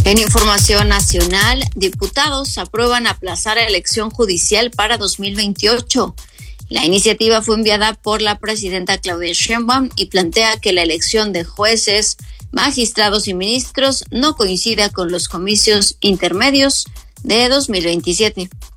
En información nacional, diputados aprueban aplazar la elección judicial para 2028. La iniciativa fue enviada por la presidenta Claudia Sheinbaum y plantea que la elección de jueces, magistrados y ministros no coincida con los comicios intermedios de 2027.